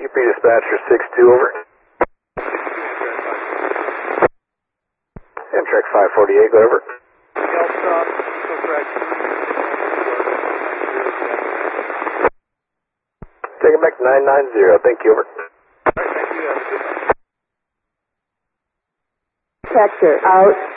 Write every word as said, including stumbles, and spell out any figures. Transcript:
U P dispatcher six two, over. Amtrak five forty-eight, go over. Delta, so correct. Take it back to nine nine zero, thank you, over. All right, thank you. Sector out.